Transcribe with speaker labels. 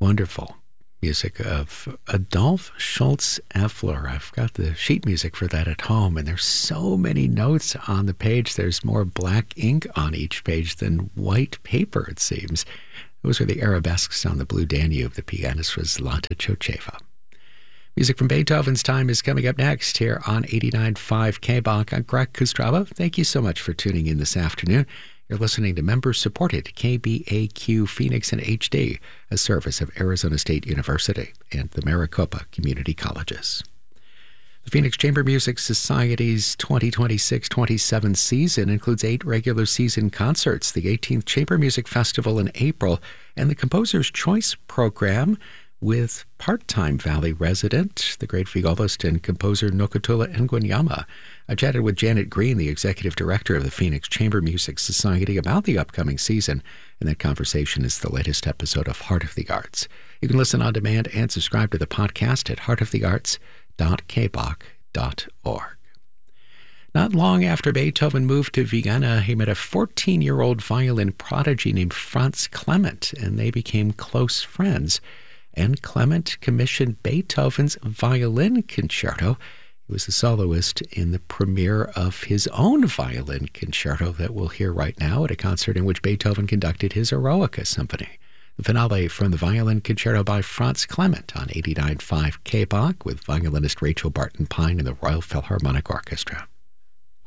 Speaker 1: Wonderful music of Adolphe Schultz-Effler. I've got the sheet music for that at home, and there's so many notes on the page. There's more black ink on each page than white paper, it seems. Those are the arabesques on the Blue Danube. The pianist was Zlata Chocheva. Music from Beethoven's time is coming up next here on 89.5 KBOK. I'm Greg Kostrava. Thank you so much for tuning in this afternoon. You're listening to member-supported KBAQ Phoenix and HD, a service of Arizona State University and the Maricopa Community Colleges. The Phoenix Chamber Music Society's 2026-27 season includes 8 regular season concerts, the 18th Chamber Music Festival in April, and the Composer's Choice Program with part-time Valley resident, the great violist and composer Nokutula Ngwenyama. I chatted with Janet Green, the executive director of the Phoenix Chamber Music Society, about the upcoming season, and that conversation is the latest episode of Heart of the Arts. You can listen on demand and subscribe to the podcast at heartofthearts.kbok.org. Not long after Beethoven moved to Vienna, he met a 14-year-old violin prodigy named Franz Clement, and they became close friends. And Clement commissioned Beethoven's violin concerto. He was a soloist in the premiere of his own violin concerto that we'll hear right now at a concert in which Beethoven conducted his Eroica Symphony. The finale from the violin concerto by Franz Clement on 89.5 KBOK with violinist Rachel Barton Pine and the Royal Philharmonic Orchestra.